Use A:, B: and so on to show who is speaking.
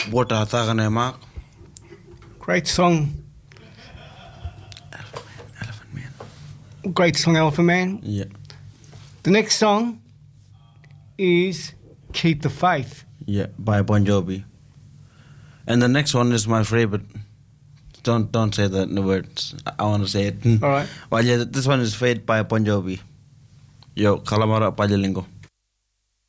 A: Bota Tagane Mark.
B: Great song.
A: Elephant Man.
B: Great song, Elephant Man.
A: Yeah.
B: The next song is Keep the Faith.
A: Yeah, by Bon Jovi. And the next one is my favorite. Don't say that in the words. I want to say it.
B: All right.
A: Well, yeah, this one is Fate by Bon Jovi. Yo, Kalamara Pajalingo.